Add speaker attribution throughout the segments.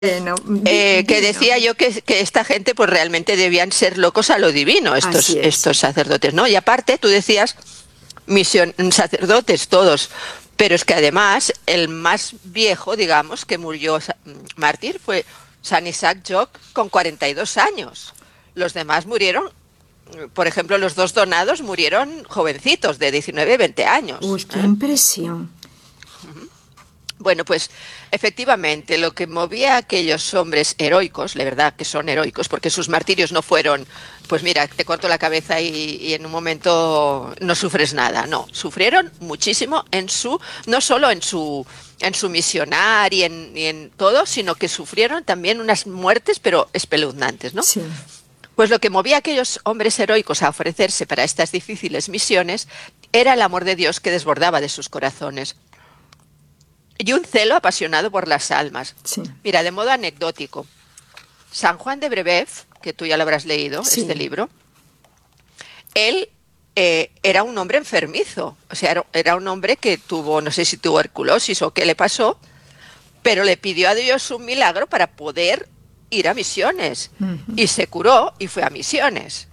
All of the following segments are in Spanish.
Speaker 1: Bueno,
Speaker 2: Que
Speaker 1: divino.
Speaker 2: decía yo que esta gente pues realmente debían ser locos a lo divino,
Speaker 1: Así es.
Speaker 2: estos sacerdotes, ¿no? Y aparte, tú decías, sacerdotes todos, pero es que además el más viejo, digamos, que murió mártir fue San Isaac Jock con 42 años. Los demás murieron, por ejemplo, los dos donados murieron jovencitos, de 19 y 20 años.
Speaker 1: Uy, qué impresión.
Speaker 2: Bueno, pues efectivamente lo que movía a aquellos hombres heroicos, de verdad que son heroicos, porque sus martirios no fueron, pues mira, te corto la cabeza y en un momento no sufres nada, no, sufrieron muchísimo no solo en su misionar y en todo, sino que sufrieron también unas muertes, pero espeluznantes, ¿no?
Speaker 1: Sí.
Speaker 2: Pues lo que movía a aquellos hombres heroicos a ofrecerse para estas difíciles misiones era el amor de Dios que desbordaba de sus corazones y un celo apasionado por las almas.
Speaker 1: Sí.
Speaker 2: Mira, de modo anecdótico, San Juan de Brebeuf, que tú ya lo habrás leído, este
Speaker 1: Sí.
Speaker 2: libro, él era un hombre enfermizo, o sea, era un hombre que tuvo, no sé si tuberculosis o qué le pasó, pero le pidió a Dios un milagro para poder ir a misiones.
Speaker 1: Ujú.
Speaker 2: Y se curó y fue a misiones.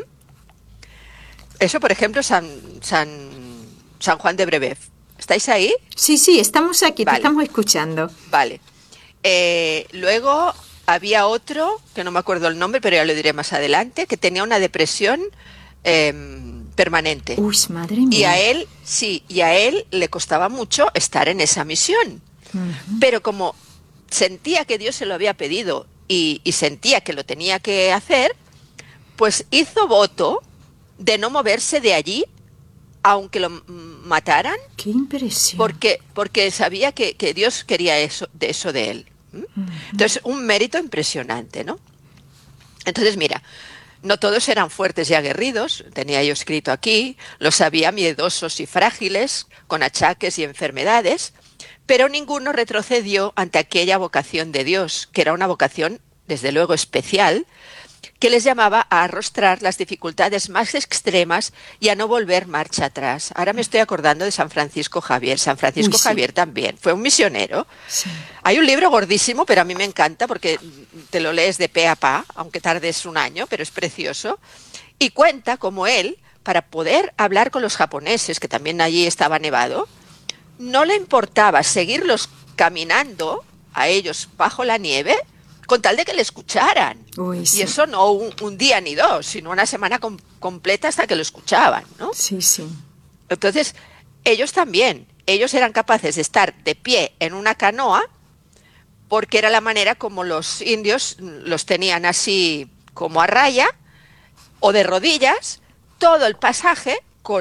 Speaker 2: Eso, por ejemplo, San Juan de Brebeuf. ¿Estáis ahí?
Speaker 1: Sí, sí, estamos aquí, te
Speaker 2: Vale,
Speaker 1: estamos escuchando.
Speaker 2: vale. Luego había otro, que no me acuerdo el nombre, pero ya lo diré más adelante, que tenía una depresión permanente.
Speaker 1: Uy, madre
Speaker 2: Y a
Speaker 1: mía.
Speaker 2: él, sí, y a él le costaba mucho estar en esa misión.
Speaker 1: Ujú.
Speaker 2: Pero como sentía que Dios se lo había pedido y sentía que lo tenía que hacer, pues hizo voto de no moverse de allí, aunque lo mataran,
Speaker 1: Qué impresión.
Speaker 2: porque sabía que Dios quería eso de él.
Speaker 1: Ujú.
Speaker 2: Entonces, un mérito impresionante, ¿no? Entonces, mira, no todos eran fuertes y aguerridos, tenía yo escrito aquí, los había miedosos y frágiles, con achaques y enfermedades, pero ninguno retrocedió ante aquella vocación de Dios, que era una vocación, desde luego, especial, que les llamaba a arrostrar las dificultades más extremas y a no volver marcha atrás. Ahora me estoy acordando de San Francisco Javier. San
Speaker 1: Uy,
Speaker 2: Francisco
Speaker 1: sí.
Speaker 2: Javier también fue un misionero.
Speaker 1: Sí.
Speaker 2: Hay un libro gordísimo, pero a mí me encanta porque te lo lees de pe a pa, aunque tardes un año, pero es precioso. Y cuenta cómo él, para poder hablar con los japoneses, que también allí estaba nevado, no le importaba seguirlos caminando a ellos bajo la nieve con tal de que le escucharan.
Speaker 1: Uy,
Speaker 2: Y
Speaker 1: sí.
Speaker 2: eso no un día ni dos, sino una semana completa hasta que lo escuchaban, ¿no?
Speaker 1: Sí, sí.
Speaker 2: Entonces, ellos también, ellos eran capaces de estar de pie en una canoa porque era la manera como los indios los tenían así como a raya o de rodillas todo el pasaje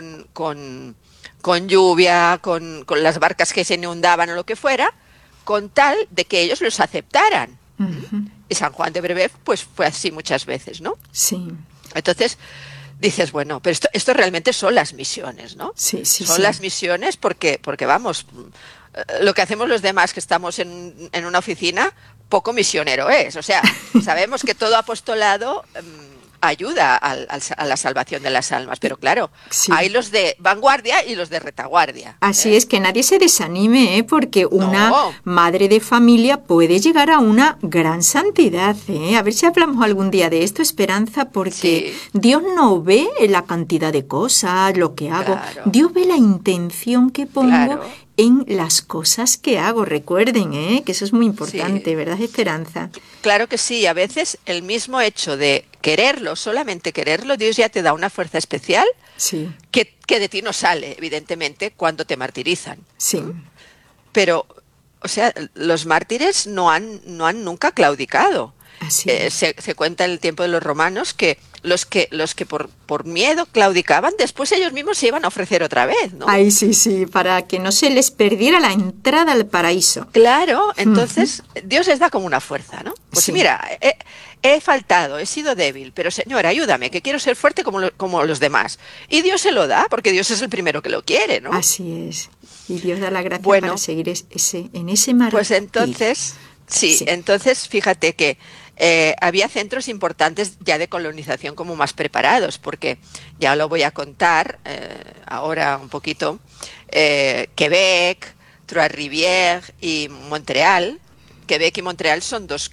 Speaker 2: con lluvia, con las barcas que se inundaban o lo que fuera, con tal de que ellos los aceptaran.
Speaker 1: Ujú.
Speaker 2: Y San Juan de Brebeuf pues fue así muchas veces, ¿no?
Speaker 1: Sí.
Speaker 2: Entonces dices, bueno, pero esto realmente son las misiones, ¿no?
Speaker 1: Sí, sí,
Speaker 2: Son
Speaker 1: sí.
Speaker 2: las misiones porque vamos, lo que hacemos los demás que estamos en una oficina, poco misionero es. O sea, sabemos que todo apostolado ayuda a la salvación de las almas, pero claro, hay
Speaker 1: Sí.
Speaker 2: los de vanguardia y los de retaguardia.
Speaker 1: Así es, que nadie se desanime, ¿eh? Porque una
Speaker 2: No,
Speaker 1: madre de familia puede llegar a una gran santidad, ¿eh? A ver si hablamos algún día de esto, Esperanza, porque
Speaker 2: sí,
Speaker 1: Dios no ve la cantidad de cosas, lo que hago.
Speaker 2: claro,
Speaker 1: Dios ve la intención que pongo
Speaker 2: claro,
Speaker 1: en las cosas que hago. Recuerden, ¿eh? Que eso es muy importante,
Speaker 2: sí.
Speaker 1: ¿verdad, Esperanza?
Speaker 2: Claro que sí, a veces el mismo hecho de quererlo, solamente quererlo, Dios ya te da una fuerza especial
Speaker 1: Sí,
Speaker 2: que de ti no sale, evidentemente, cuando te martirizan.
Speaker 1: sí,
Speaker 2: Pero, o sea, los mártires no han nunca claudicado.
Speaker 1: así es.
Speaker 2: Se cuenta en el tiempo de los romanos que los que por miedo claudicaban, después ellos mismos se iban a ofrecer otra vez, ¿no?
Speaker 1: Ay, sí, sí, para que no se les perdiera la entrada al paraíso.
Speaker 2: Claro,
Speaker 1: Ujú.
Speaker 2: entonces Dios les da como una fuerza, ¿no? Pues
Speaker 1: Sí,
Speaker 2: mira, he faltado, he sido débil, pero Señor, ayúdame, que quiero ser fuerte como los demás. Y Dios se lo da, porque Dios es el primero que lo quiere, ¿no?
Speaker 1: así es. Y Dios da la gracia para
Speaker 2: Bueno,
Speaker 1: seguir en ese
Speaker 2: pues
Speaker 1: martirio.
Speaker 2: entonces, sí,
Speaker 1: Sí,
Speaker 2: entonces fíjate que había centros importantes ya de colonización como más preparados, porque ya lo voy a contar ahora un poquito, Quebec, Trois-Rivières y Montreal Quebec y Montreal son dos